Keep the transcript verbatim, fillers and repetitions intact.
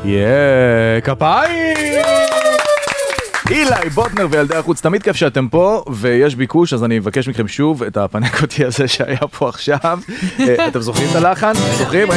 יאה, כפיים! אילי בוטנר וילדי החוץ, תמיד כיף שאתם פה ויש ביקוש, אז אני מבקש מכם שוב את הפנקוטי הזה שהיה פה עכשיו. אתם זוכרים את הלחן? זוכרים?